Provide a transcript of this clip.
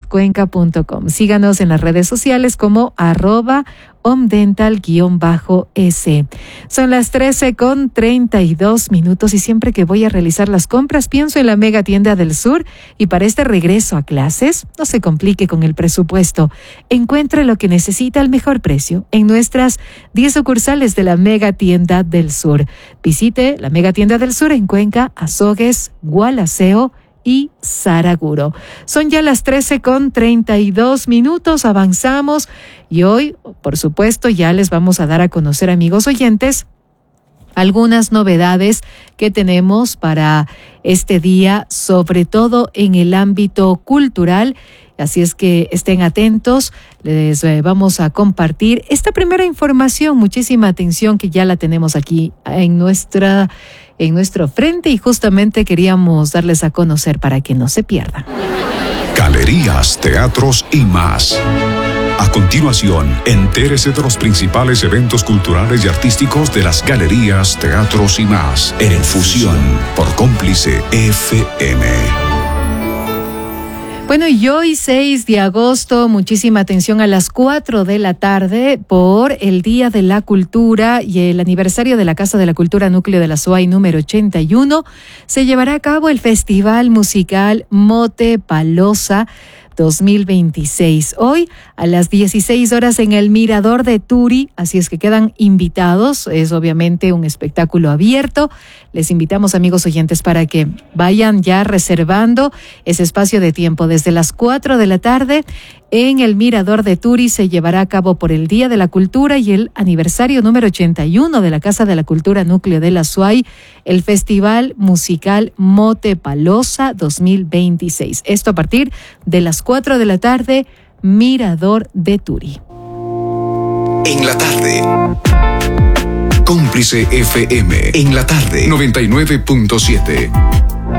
omdentalcuenca.com. Síganos en las redes sociales como @omdental_s. Son las 13:32 y siempre que voy a realizar las compras pienso en la Mega Tienda del Sur, y para este regreso a clases no se complique con el presupuesto. Encuentre lo que necesita al mejor precio en nuestras 10 sucursales de la Mega Tienda del Sur. Visite la Mega Tienda del Sur en Cuenca, Azogues, Gualaceo y Saraguro. Son ya las 13:32, avanzamos y hoy, por supuesto, ya les vamos a dar a conocer, amigos oyentes, algunas novedades que tenemos para este día, sobre todo en el ámbito cultural. Así es que estén atentos, les vamos a compartir esta primera información. Muchísima atención, que ya la tenemos aquí en nuestro frente, y justamente queríamos darles a conocer para que no se pierdan. Galerías, teatros y más. A continuación, entérese de los principales eventos culturales y artísticos de las galerías, teatros y más en Fusión por Cómplice FM. Bueno, y hoy 6 de agosto, muchísima atención, a las 4 de la tarde, por el Día de la Cultura y el aniversario de la Casa de la Cultura Núcleo de la SUAY número 81, se llevará a cabo el Festival Musical Mote Palosa 2026. Hoy a las 16 horas en el Mirador de Turi, así es que quedan invitados. Es obviamente un espectáculo abierto. Les invitamos, amigos oyentes, para que vayan ya reservando ese espacio de tiempo. Desde las 4 de la tarde en el Mirador de Turi se llevará a cabo, por el Día de la Cultura y el aniversario número 81 de la Casa de la Cultura Núcleo de la SUAY, el Festival Musical Mote Palosa 2026. Esto a partir de las 4 de la tarde, Mirador de Turi. En la tarde, Cómplice FM. En la tarde, 99.7.